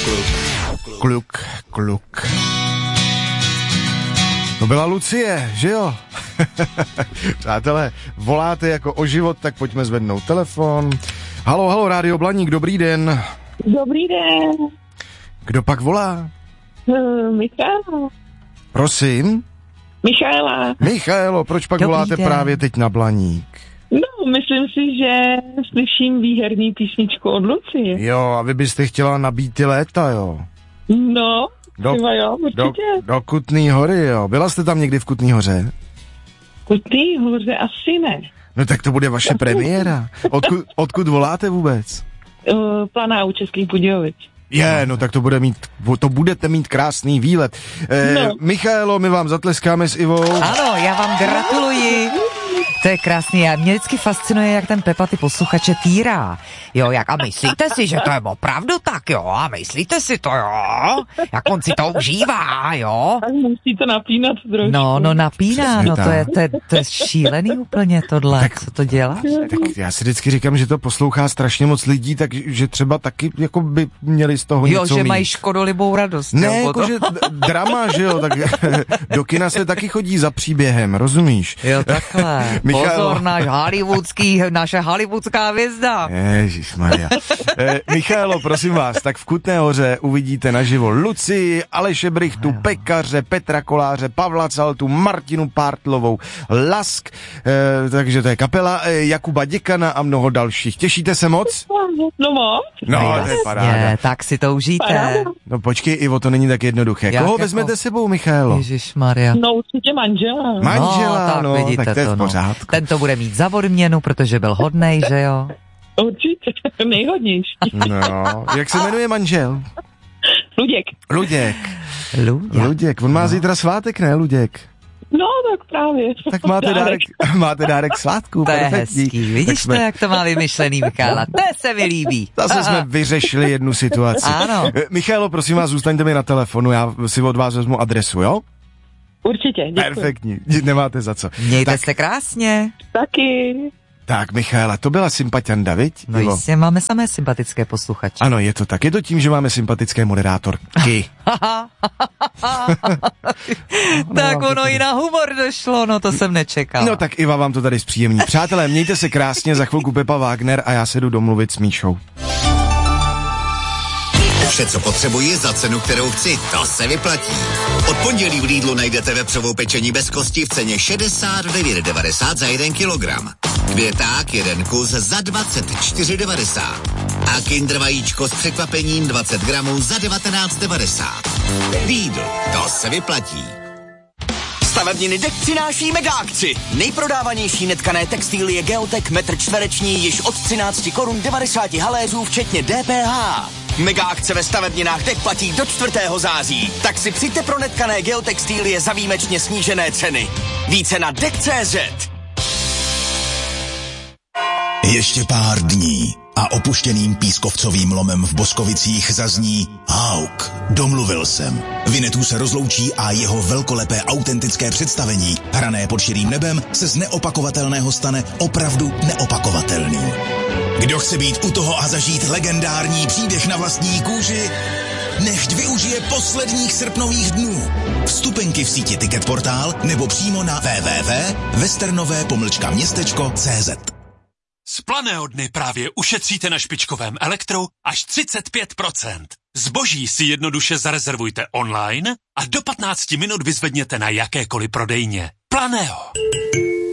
Kluk. To byla Lucie, že jo? Přátelé, voláte jako o život, tak pojďme zvednout telefon. Halo, Rádio Blaník, dobrý den. Dobrý den. Kdo pak volá? Michaela. Prosím? Michaela. Proč pak Dobrý voláte den. právě teď na Blaník? No, myslím si, že slyším výherný písničku od Lucie. Jo, a vy byste chtěla nabít ty léta, jo? No, třeba jo, určitě. Do Kutný Hory, jo. Byla jste tam někdy v Kutný Hoře? Kutný Hoře asi ne. No tak to bude vaše premiéra. Odkud voláte vůbec? Planá u Českých Budějovic. No tak to budete mít krásný výlet. Michaelo, my vám zatleskáme s Ivou. Ano, já vám gratuluji. To je krásný, a mě vždycky fascinuje, jak ten Pepa ty posluchače týrá. Jo, a myslíte si, že to je opravdu tak, jo? A myslíte si to, jo? Jak on si to užívá, jo? Tak musí to napínat trošku. No, napíná, to je šílený úplně tohle, tak, co to dělá? Tak já si vždycky říkám, že to poslouchá strašně moc lidí, takže třeba taky jako by měli z toho něco že mít. mají škodolibou radost. Ne, jakože drama, že jo, tak do kina se taky chodí za příběhem, rozumíš? Jo, takhle. Pozor, naše hollywoodská hvězda. Ježišmarja. Michaelo, prosím vás, tak v Kutné Hoře uvidíte naživo Lucii, Aleše Brichtu, Pekaře, Petra Koláře, Pavla Caltu, Martinu Pártlovou, Lask, takže to je kapela, Jakuba Děkana a mnoho dalších. Těšíte se moc? No moc. No, to je paráda. Tak si to užijte. Paráda. No počkej, Ivo, to není tak jednoduché. Koho vezmete sebou, Michaelo? Ježišmarja. No určitě manžela. Manžela, vidíte tak to je v to, pořádku. Ten to bude mít za odměnu, protože byl hodnej, že jo? Určitě, nejhodnější. No, jak se jmenuje manžel? Luděk. Luděk, on má zítra svátek, ne, Luděk? No, tak právě. Tak máte dárek svátku. To je perfektní. hezký. Vidíš to, jak to má vymyšlený, Michála? To se mi líbí. Zase jsme vyřešili jednu situaci. Ano. Michaelo, prosím vás, zůstaňte mi na telefonu, já si od vás vezmu adresu, jo? Určitě, děkuji. Perfektní, nemáte za co. Mějte se krásně. Taky. Tak, Michaela, to byla sympatianda, viď? No jistě, máme samé sympatické posluchače. Ano, je to tak. Je to tím, že máme sympatické moderátorky. Tak ono i na humor došlo, no to jsem nečekal. No tak Iva vám to tady zpříjemní. Přátelé, mějte se krásně, za chvilku Pepa Wagner a já se jdu domluvit s Míšou. Vše, co potřebuji za cenu, kterou chci, to se vyplatí. Od pondělí v Lidlu najdete vepřovou pečení bez kosti v ceně 69,90 za 1 kilogram. Květák 1 kus za 24,90. A Kinder vajíčko s překvapením 20 gramů za 19,90. Lidl, to se vyplatí. Stavebniny DEK přináší mega akci. Nejprodávanější netkané textilie Geotek metr čtvereční již od 13 korun 90 haléřů včetně DPH. Mega akce ve stavebninách DEK platí do 4. září. Tak si přijďte pro netkané geotextilie za výjimečně snížené ceny. Více na DEK.cz. Ještě pár dní a opuštěným pískovcovým lomem v Boskovicích zazní Hauk. Domluvil jsem. Vinetů se rozloučí a jeho velkolepé autentické představení, hrané pod širým nebem, se z neopakovatelného stane opravdu neopakovatelným. Kdo chce být u toho a zažít legendární příběh na vlastní kůži, nechť využije posledních srpnových dnů. Vstupenky v síti Ticketportál nebo přímo na www.westernové-městečko.cz. Z Planého dny právě ušetříte na špičkovém elektru až 35%. Zboží si jednoduše zarezervujte online a do 15 minut vyzvedněte na jakékoliv prodejně. Planého.